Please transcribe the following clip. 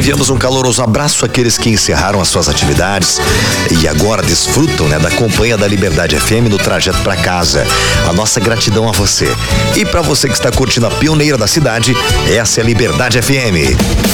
Enviamos um caloroso abraço àqueles que encerraram as suas atividades e agora desfrutam, né, da companhia da Liberdade FM no trajeto para casa. A nossa gratidão a você. E para você que está curtindo a pioneira da cidade, essa é a Liberdade FM.